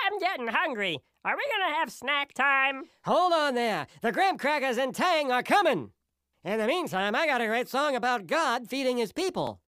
I'm getting hungry. Are we gonna have snack time? Hold on there. The graham crackers and tang are coming. In the meantime, I got a great song about God feeding his people.